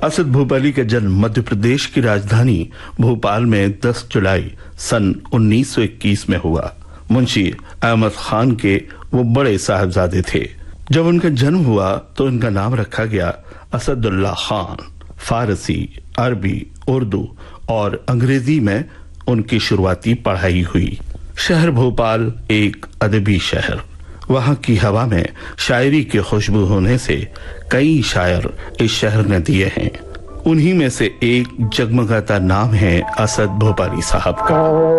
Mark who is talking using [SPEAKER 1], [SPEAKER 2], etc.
[SPEAKER 1] असद भोपाली का जन्म मध्य प्रदेश की राजधानी भोपाल में 10 जुलाई सन 1921 में हुआ। मुंशी अहमद खान के वो बड़े साहबजादे थे। जब उनका जन्म हुआ तो इनका नाम रखा गया असदुल्ला खान। फारसी, अरबी, उर्दू और अंग्रेजी में उनकी शुरुआती पढ़ाई हुई। शहर भोपाल एक अदबी शहर। वहां की हवा में शायरी की खुशबू होने से कई शायर इस शहर ने दिए हैं। उन्हीं में से एक जगमगाता नाम है असद भोपाली साहब का।